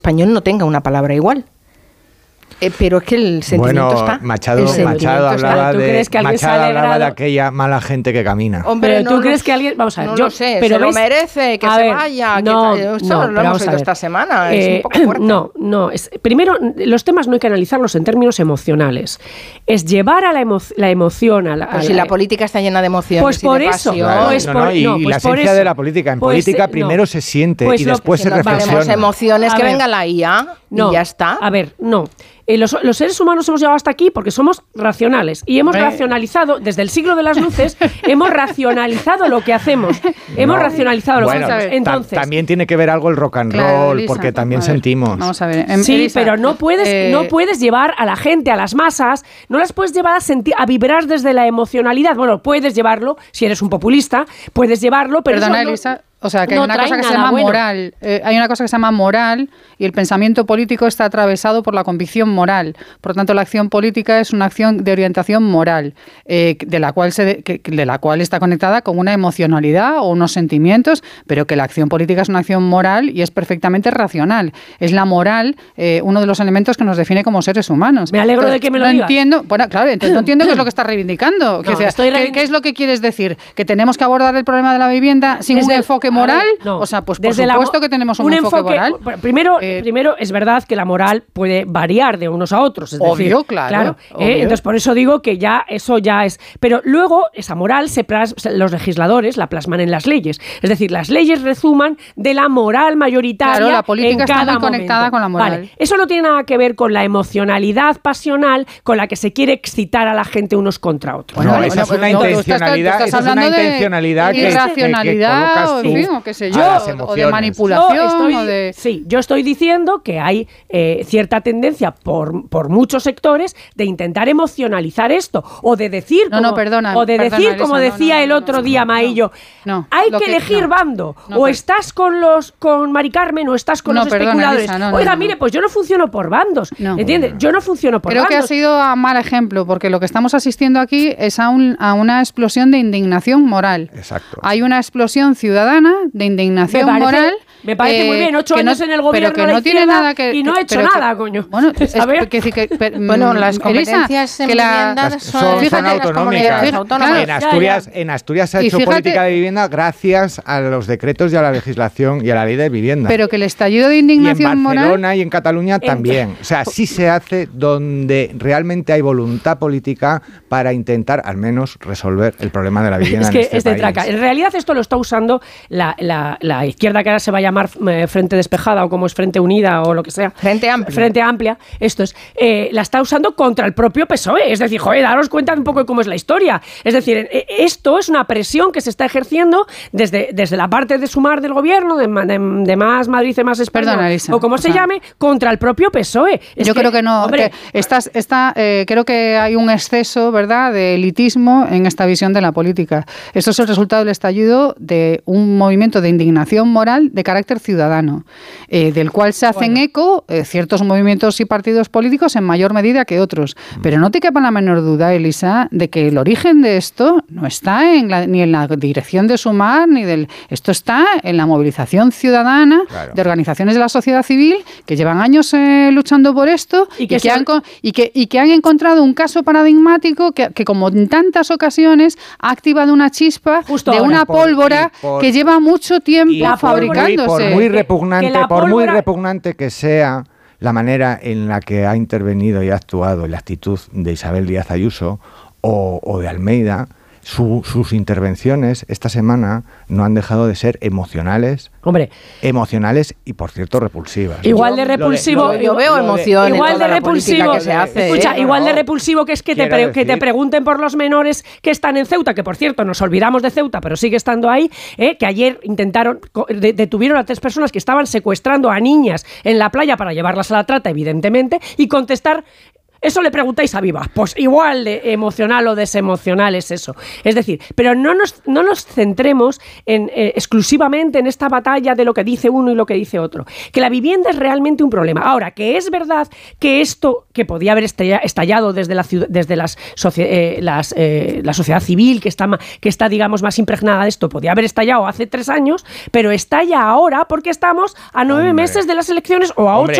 español no tenga una palabra igual. Pero es que el sentimiento está. Machado hablaba de aquella mala gente que camina. Hombre, pero ¿tú crees que alguien...? Vamos a ver, no yo lo sé, pero se lo merece, que se vaya. Esto lo hemos oído esta semana, es un poco fuerte. Primero, los temas no hay que analizarlos en términos emocionales. Es llevar a la emoción a la... Pues si la política está llena de emociones pues por y de eso, pasión. Y la esencia de la política. En política primero se siente y después se reflexiona. Valemos emociones, que venga la IA y ya está. A ver, no. Los seres humanos hemos llegado hasta aquí porque somos racionales y hemos racionalizado, desde el siglo de las luces, hemos racionalizado lo que hacemos. Hemos racionalizado lo que hacemos. Entonces, también tiene que ver algo el rock and roll, Elisa, porque también sentimos. Vamos a ver. Sí, Elisa, pero no puedes llevar a la gente, a las masas, no las puedes llevar a vibrar desde la emocionalidad. Bueno, puedes llevarlo, si eres un populista, puedes llevarlo, pero perdona, eso Elisa. O sea, que hay una cosa que se llama moral. Hay una cosa que se llama moral y el pensamiento político está atravesado por la convicción moral. Por lo tanto, la acción política es una acción de orientación moral, de la cual está conectada con una emocionalidad o unos sentimientos, pero que la acción política es una acción moral y es perfectamente racional. Es la moral uno de los elementos que nos define como seres humanos. Me alegro de que me lo digas. Bueno, claro, no entiendo qué es lo que estás reivindicando. ¿Qué es lo que quieres decir? ¿Que tenemos que abordar el problema de la vivienda sin un enfoque moral? O sea, pues por supuesto que tenemos un enfoque moral. Primero, es verdad que la moral puede variar de unos a otros. Es obvio, decir, claro. Entonces, por eso digo que eso ya es... Pero luego, esa moral, los legisladores la plasman en las leyes. Es decir, las leyes resuman de la moral mayoritaria. Claro, la política está muy conectada momento. con la moral. Vale. Eso no tiene nada que ver con la emocionalidad pasional con la que se quiere excitar a la gente unos contra otros. Bueno, esa es una intencionalidad. Estás hablando de irracionalidad o qué sé yo, o de manipulación. Sí, yo estoy diciendo que hay cierta tendencia por muchos sectores de intentar emocionalizar esto, o de decir, como decía el otro día Maillo, hay que elegir bando, o estás con Mari Carmen o estás con los especuladores. Oiga, mire, pues yo no funciono por bandos, ¿entiendes? Yo no funciono por bandos. Creo que ha sido a mal ejemplo, porque lo que estamos asistiendo aquí es a una explosión de indignación moral. Exacto. Hay una explosión ciudadana de indignación moral. Me parece muy bien, 8 años en el gobierno pero que no tiene nada que... Y no ha hecho nada, coño. Bueno, las competencias enmiendadas son autonómicas. En Asturias se ha hecho política de vivienda gracias a los decretos y a la legislación y a la ley de vivienda. Pero que el estallido de indignación moral... Y en Barcelona y en Cataluña también. O sea, sí se hace donde realmente hay voluntad política para intentar al menos resolver el problema de la vivienda en este país. Traca. En realidad esto lo está usando la izquierda, que ahora se va a llamar Frente Despejada o como es Frente Unida o lo que sea. Frente Amplia. Esto es. La está usando contra el propio PSOE. Es decir, daros cuenta un poco de cómo es la historia. Es decir, esto es una presión que se está ejerciendo desde la parte de Sumar del gobierno, de Más Madrid y Más España, o como se llame, contra el propio PSOE. Creo que no. Hombre, creo que hay un exceso, ¿verdad?, de elitismo en esta visión de la política. Esto es el resultado del estallido de un movimiento de indignación moral de carácter ciudadano, del cual se hacen eco ciertos movimientos y partidos políticos en mayor medida que otros. Pero no te quepa la menor duda, Elisa, de que el origen de esto no está ni en la dirección de Sumar, esto está en la movilización ciudadana de organizaciones de la sociedad civil que llevan años luchando por esto y que han encontrado un caso paradigmático que como en tantas ocasiones ha activado una chispa de una pólvora que lleva mucho tiempo fabricándose. Por muy repugnante que sea la manera en la que ha intervenido y ha actuado la actitud de Isabel Díaz Ayuso o de Almeida, sus intervenciones esta semana no han dejado de ser emocionales y, por cierto, repulsivas. Igual de repulsivo. Yo veo emoción igual en toda de repulsivo que se hace. Escucha, igual de repulsivo que es que te pregunten por los menores que están en Ceuta, que por cierto nos olvidamos de Ceuta, pero sigue estando ahí, que ayer detuvieron a 3 personas que estaban secuestrando a niñas en la playa para llevarlas a la trata, evidentemente, y contestar eso le preguntáis a Viva. Pues igual de emocional o desemocional es eso. Es decir, pero no nos centremos exclusivamente en esta batalla de lo que dice uno y lo que dice otro. Que la vivienda es realmente un problema. Ahora, que es verdad que esto, que podía haber estallado desde la sociedad civil, que está, digamos, más impregnada de esto, podía haber estallado hace 3 años, pero estalla ahora porque estamos a 9 meses de las elecciones o a 8